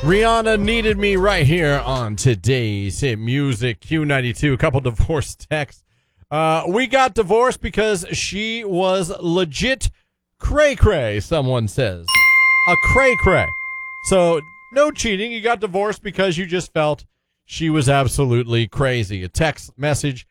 Rihanna needed me right here on today's hit music Q92. A couple divorce texts. We got divorced because she was legit cray-cray, someone says. A cray-cray. So, no cheating. You got divorced because you just felt she was absolutely crazy. A text message